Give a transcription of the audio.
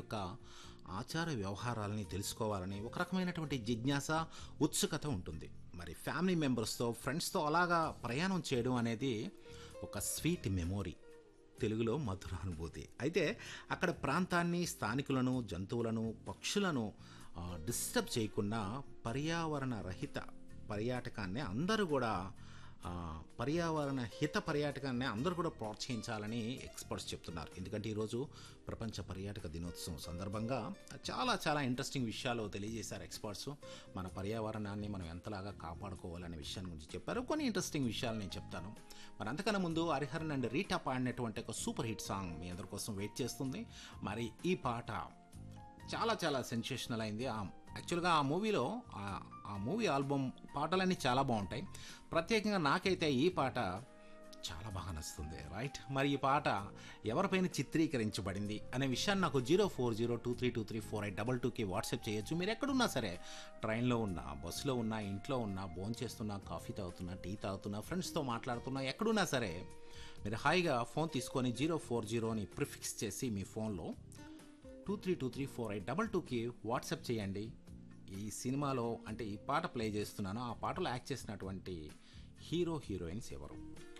యొక్క ఆచార వ్యవహారాలని తెలుసుకోవాలని ఒక రకమైనటువంటి జిజ్ఞాస, ఉత్సుకత ఉంటుంది. మరి ఫ్యామిలీ మెంబర్స్తో, ఫ్రెండ్స్తో అలాగా ప్రయాణం చేయడం అనేది ఒక స్వీట్ మెమొరీ, తెలుగులో మధురానుభూతి. అయితే అక్కడ ప్రాంతాన్ని, స్థానికులను, జంతువులను, పక్షులను డిస్టర్బ్ చేయకుండా పర్యావరణ రహిత పర్యాటకాన్ని అందరూ కూడా పర్యావరణ హిత పర్యాటకాన్ని అందరూ కూడా ప్రోత్సహించాలని ఎక్స్పర్ట్స్ చెప్తున్నారు. ఎందుకంటే ఈరోజు ప్రపంచ పర్యాటక దినోత్సవం సందర్భంగా చాలా చాలా ఇంట్రెస్టింగ్ విషయాలు తెలియజేశారు ఎక్స్పర్ట్స్. మన పర్యావరణాన్ని మనం ఎంతలాగా కాపాడుకోవాలనే విషయాన్ని గురించి చెప్పారు. కొన్ని ఇంట్రెస్టింగ్ విషయాలు నేను చెప్తాను. మరి అంతకన్నా ముందు హరిహరన్ అండ్ రీటా పాడినటువంటి ఒక సూపర్ హిట్ సాంగ్ మీ అందరి కోసం వెయిట్ చేస్తుంది. మరి ఈ పాట చాలా చాలా సెన్సేషనల్ అయింది. యాక్చువల్గా ఆ మూవీలో ఆ మూవీ ఆల్బమ్ పాటలన్నీ చాలా బాగుంటాయి. ప్రత్యేకంగా నాకైతే ఈ పాట చాలా బాగా నచ్చుతుంది, రైట్. మరి ఈ పాట ఎవరిపైన చిత్రీకరించబడింది అనే విషయాన్ని నాకు 0402323482కి వాట్సాప్ చేయొచ్చు. మీరు ఎక్కడున్నా సరే, ట్రైన్లో ఉన్నా, బస్సులో ఉన్నా, ఇంట్లో ఉన్నా, భోంచేస్తున్నా, కాఫీ తాగుతున్నా, టీ తాగుతున్నా, ఫ్రెండ్స్తో మాట్లాడుతున్నా, ఎక్కడున్నా సరే మీరు హాయిగా ఫోన్ తీసుకొని 040ని ప్రిఫిక్స్ చేసి మీ ఫోన్లో 23234822కి వాట్సాప్ చేయండి. ఈ సినిమాలో అంటే ఈ పాట ప్లే చేస్తున్నాను, ఆ పాటలో యాక్ట్ చేసినటువంటి హీరో హీరోయిన్స్ ఎవరు,